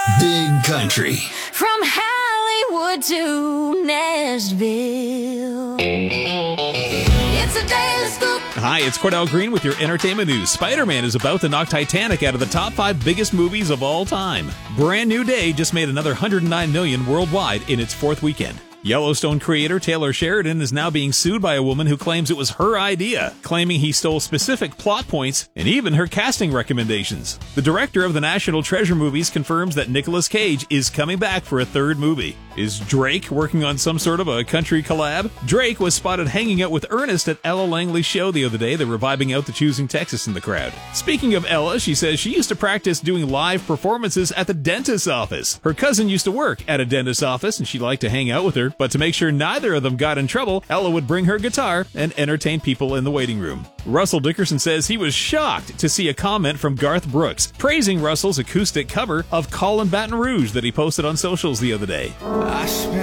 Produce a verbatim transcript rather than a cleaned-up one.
Big Country. From Hollywood to Nashville. It's a daily scoop. Hi, it's Cordell Green with your entertainment news. Spider-Man is about to knock Titanic out of the top five biggest movies of all time. Brand New Day just made another one hundred nine million dollars worldwide in its fourth weekend. Yellowstone creator Taylor Sheridan is now being sued by a woman who claims it was her idea, claiming he stole specific plot points and even her casting recommendations. The director of the National Treasure movies confirms that Nicolas Cage is coming back for a third movie. Is Drake working on some sort of a country collab? Drake was spotted hanging out with Ernest at Ella Langley's show the other day. They were vibing out to Choosing Texas in the crowd. Speaking of Ella, she says she used to practice doing live performances at the dentist's office. Her cousin used to work at a dentist's office and she'd like to hang out with her. But to make sure neither of them got in trouble, Ella would bring her guitar and entertain people in the waiting room. Russell Dickerson says he was shocked to see a comment from Garth Brooks praising Russell's acoustic cover of Call in Baton Rouge that he posted on socials the other day. I spent